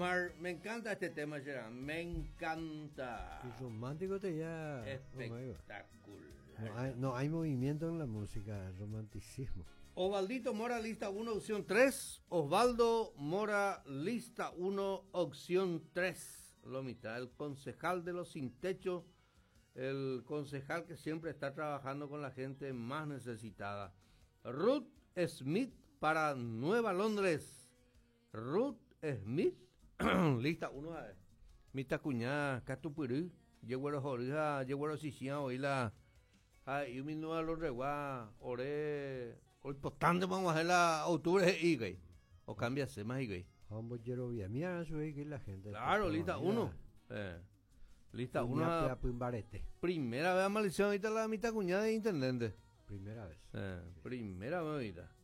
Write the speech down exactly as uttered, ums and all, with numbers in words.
Omar, me encanta este tema, Gerard. Me encanta. Y romántico te ya. Espectacular. No hay, no hay movimiento en la música, romanticismo. Osvaldito Mora, lista uno, opción tres. Osvaldo Mora, lista uno, opción tres. Lomita, el concejal de los sin techo, el concejal que siempre está trabajando con la gente más necesitada. Ruth Smith para Nueva Londres. Ruth Smith, lista uno a ver. Mita cuñada, Catupurú, Yeguero Jorija, Yeguero Sisian, hoy la. Ay, yo mi nueva lo regua, ore. Hoy postante vamos a hacer la octubre y gay. O cambia se más y gay. Vamos quiero ver, mira su que la gente. Claro, lista uno. Eh. Lista uno. Primera vez a maldición ahorita la mitad cuñada de intendente. Primera vez. Eh, primera vez ahorita.